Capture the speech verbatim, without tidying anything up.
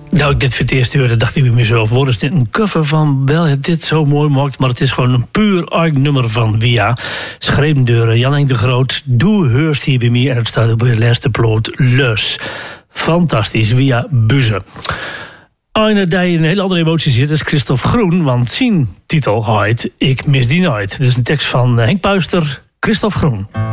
Nou, ik dit voor het eerst hoorde, dacht ik bij mezelf, wat is dit een cover van wel het dit zo mooi maakt, maar het is gewoon een puur eigen nummer van Via. Schreven door Jan Henk de Groot. Doe heurst hier bij mij en het staat op de laatste ploot Lus. Fantastisch, Via Buze. Einer die een hele andere emotie zit is Christophe Groen, want zijn titel heet Ik mis die nooit. Dus een tekst van Henk Puister, Christophe Groen.